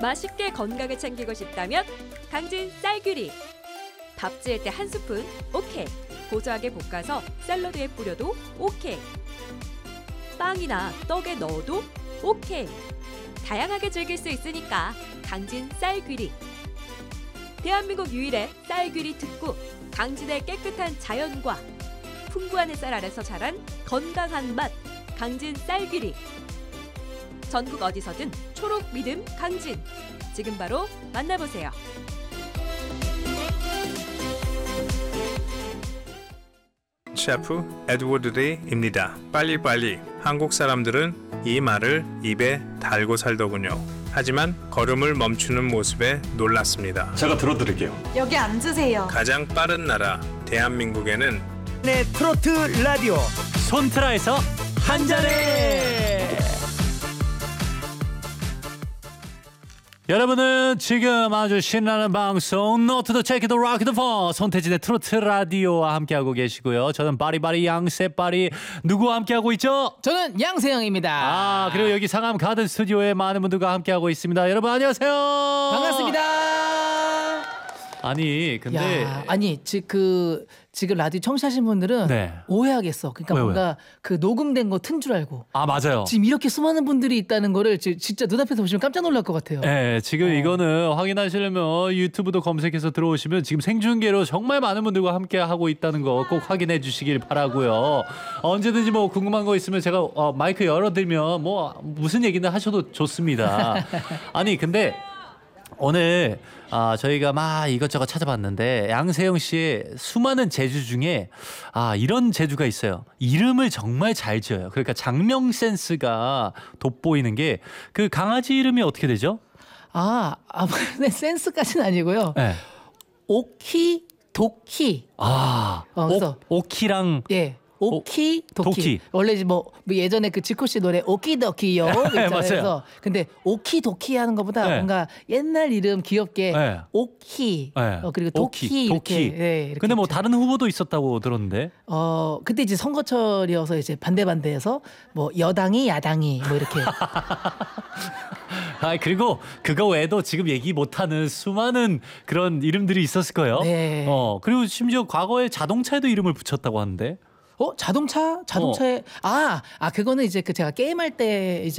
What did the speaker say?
맛있게 건강을 챙기고 싶다면 강진 쌀귀리. 밥 지을 때 한 스푼 오케이. 고소하게 볶아서 샐러드에 뿌려도 오케이. 빵이나 떡에 넣어도 오케이. 다양하게 즐길 수 있으니까 강진 쌀귀리. 대한민국 유일의 쌀귀리 특구. 강진의 깨끗한 자연과 풍부한 햇살 아래서 자란 건강한 맛. 강진 쌀귀리. 전국 어디서든 초록 믿음 강진. 지금 바로 만나보세요. 셰프 에드워드 데이입니다. 빨리빨리. 한국 사람들은 이 말을 입에 달고 살더군요. 하지만 걸음을 멈추는 모습에 놀랐습니다. 제가 들어드릴게요. 여기 앉으세요. 가장 빠른 나라 대한민국에는 네, 트로트 라디오 손트라에서 한잔해. 여러분은 지금 아주 신나는 방송 No to the Check the Rock the Phone 손태진의 트로트 라디오와 함께하고 계시고요. 저는 바리바리 양세바리 누구와 함께하고 있죠? 저는 양세형입니다. 그리고 여기 상암 가든 스튜디오에 많은 분들과 함께하고 있습니다. 여러분 안녕하세요. 반갑습니다. 아니 근데 아니 지금 라디오 청취하신 분들은 네. 오해하겠어. 그러니까 왜요? 뭔가 그 녹음된 거 튼 줄 알고. 맞아요. 지금 이렇게 수많은 분들이 있다는 거를 진짜 눈앞에서 보시면 깜짝 놀랄 것 같아요. 네, 지금 이거는 확인하시려면 유튜브도 검색해서 들어오시면 지금 생중계로 정말 많은 분들과 함께 하고 있다는 거 꼭 확인해 주시길 바라고요. 언제든지 뭐 궁금한 거 있으면 제가 마이크 열어드리면 뭐 무슨 얘기는 하셔도 좋습니다. 아니 근데 오늘 저희가 막 이것저것 찾아봤는데 양세형 씨의 수많은 재주 중에 이런 재주가 있어요. 이름을 정말 잘 지어요. 그러니까 장명 센스가 돋보이는 게 그 강아지 이름이 어떻게 되죠? 근데 센스까지는 아니고요. 네. 오키 도키. 그래서 오키랑 예. 오키 도키. 원래 이제 뭐 예전에 그 지코 씨 노래 오키도키요 있잖아요. 맞아요. 근데 오키 도키 하는 것보다 네. 뭔가 옛날 이름 귀엽게 네. 오키 네. 그리고 도키 이렇게. 이렇게 근데 뭐 있죠. 다른 후보도 있었다고 들었는데. 그때 이제 선거철이어서 이제 반대해서 뭐 여당이 야당이 뭐 이렇게. 그리고 그거 외에도 지금 얘기 못하는 수많은 그런 이름들이 있었을 거예요. 네. 그리고 심지어 과거에 자동차에도 이름을 붙였다고 하는데. 자동차에 그거는 이제 그 제가 게임할 때 이제